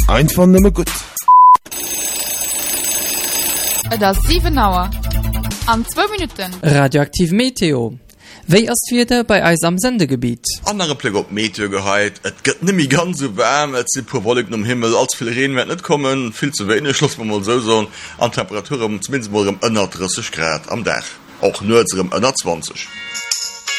einfach nimmer gut. Das 7 Uhr. An 2 Minuten. Radioaktiv Meteo. Wéi ass wieder bei eis am Sendegebiet? Andere Pläge op Meteo gehait, et gëtt nimi ganz so warm, et si pur Wolken um Himmel, als viel Regen wird net kommen, viel zu wenig, schloss man mal so, an Temperatur zumindest mal 30 Grad am Dach. Auch nur 20.